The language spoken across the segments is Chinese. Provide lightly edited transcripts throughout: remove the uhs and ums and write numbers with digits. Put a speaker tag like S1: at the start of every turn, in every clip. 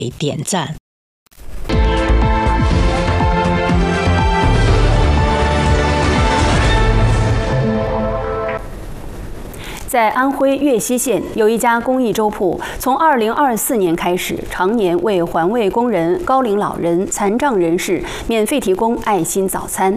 S1: 点赞。
S2: 在安徽岳西县有一家公益粥铺，从2024年开始，常年为环卫工人、高龄老人、残障人士免费提供爱心早餐。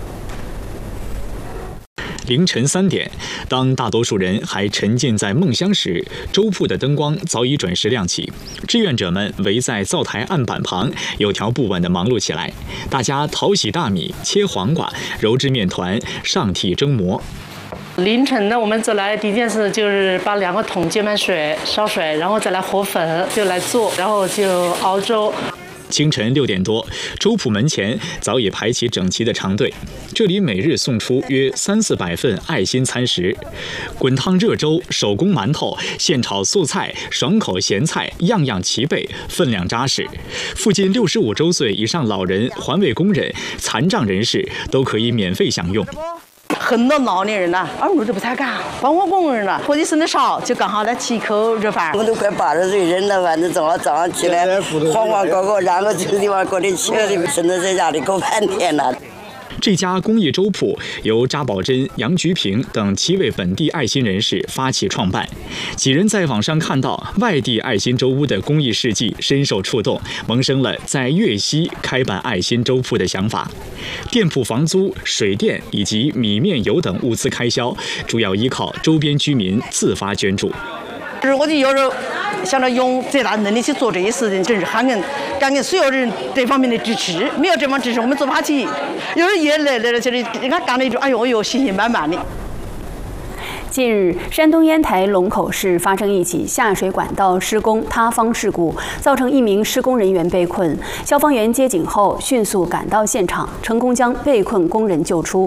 S3: 凌晨3点，当大多数人还沉浸在梦乡时，粥铺的灯光早已准时亮起。志愿者们围在灶台案板旁，有条不紊地忙碌起来。大家淘洗大米、切黄瓜、揉制面团、上屉蒸馍。
S4: 凌晨呢，我们走来第一件事就是把2个桶接满水，烧水，然后再来和粉，就来做，然后就熬粥。
S3: 清晨6点多，粥铺门前早已排起整齐的长队。这里每日送出约300-400份爱心餐食，滚烫热粥、手工馒头、现炒素菜、爽口咸菜，样样齐备，分量扎实。附近65周岁以上老人、环卫工人、残障人士都可以免费享用。
S4: 很多老年人呢，耳朵都不太干，帮我工人了，或者生的少，就刚好来吃一口热饭。
S5: 我们都快80岁人了，反正早上起来晃晃高高，然后这个地方过点吃的，现在在家里够半天了。
S3: 这家公益粥铺由查宝珍、杨菊平等7位本地爱心人士发起创办。几人在网上看到外地爱心粥屋的公益事迹，深受触动，萌生了在岳西开办爱心粥铺的想法。店铺房租、水电以及米面油等物资开销，主要依靠周边居民自发捐助。
S4: 我就有时候想着用最大能力去做这些事情，真是感恩所有人这方面的支持。没有这方支持，我们做不下去。有时也累了，就是人家干了一种，哎呦，信心满满的。
S2: 近日，山东烟台龙口市发生一起下水管道施工塌方事故，造成1名施工人员被困。消防员接警后迅速赶到现场，成功将被困工人救出。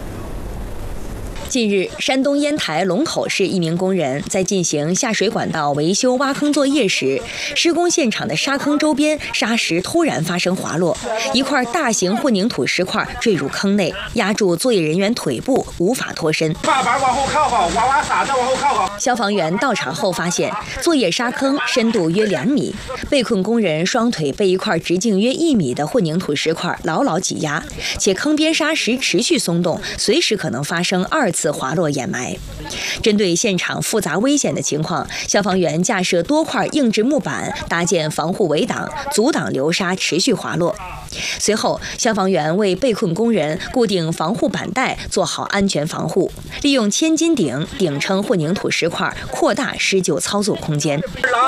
S1: 近日，山东烟台龙口市一名工人在进行下水管道维修挖坑作业时，施工现场的沙坑周边沙石突然发生滑落，一块大型混凝土石块坠入坑内，压住作业人员腿部，无法脱身。
S6: 把往后靠好，挖沙再往后靠好。
S1: 消防员到场后发现，作业沙坑深度约2米，被困工人双腿被一块直径约1米的混凝土石块牢牢挤压，且坑边沙石持续松动，随时可能发生2次滑落掩埋。针对现场复杂危险的情况，消防员架设多块硬质木板，搭建防护围挡，阻挡流沙持续滑落。随后，消防员为被困工人固定防护板带，做好安全防护，利用千斤顶顶撑混凝土石块，扩大施救操作空间。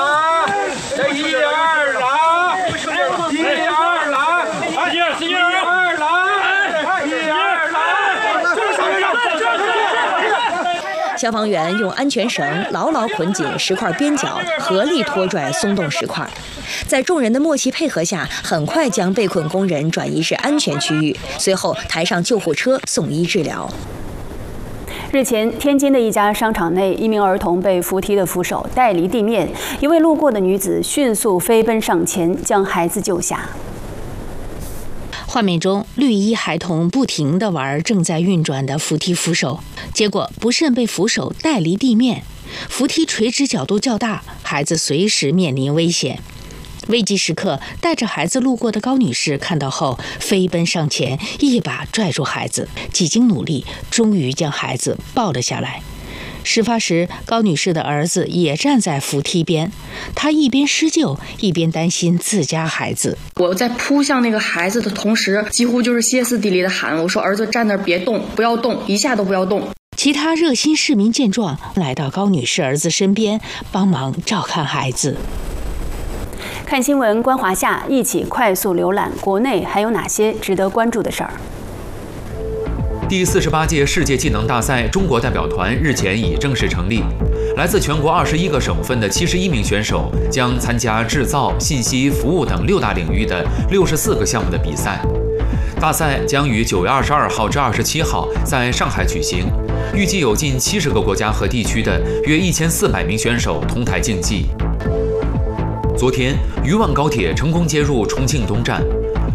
S1: 消防员用安全绳牢牢捆紧石块边角，合力拖拽松动石块。在众人的默契配合下，很快将被困工人转移至安全区域，随后抬上救护车送医治疗。
S2: 日前，天津的一家商场内，一名儿童被扶梯的扶手带离地面，一位路过的女子迅速飞奔上前，将孩子救下。
S1: 画面中，绿衣孩童不停地玩正在运转的扶梯扶手，结果不慎被扶手带离地面。扶梯垂直角度较大，孩子随时面临危险。危急时刻，带着孩子路过的高女士看到后，飞奔上前，一把拽住孩子，几经努力，终于将孩子抱了下来。事发时，高女士的儿子也站在扶梯边，他一边施救，一边担心自家孩子。
S7: 我在扑向那个孩子的同时，几乎就是歇斯底里的喊，我说儿子站那儿别动，不要动，一下都不要动。
S1: 其他热心市民见状，来到高女士儿子身边，帮忙照看孩子。
S2: 看新闻，观华夏，一起快速浏览国内还有哪些值得关注的事儿。
S8: 第48届世界技能大赛中国代表团日前已正式成立，来自全国21个省份的71名选手将参加制造、信息服务等6大领域的64个项目的比赛。大赛将于9月22号至27号在上海举行，预计有近70个国家和地区的约1400名选手同台竞技。昨天，渝皖高铁成功接入重庆东站。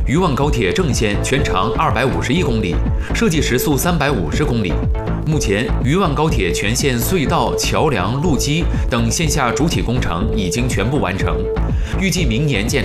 S8: 渝万高铁正线全长251公里，设计时速350公里。目前，渝万高铁全线隧道、桥梁、路基等线下主体工程已经全部完成，预计明年建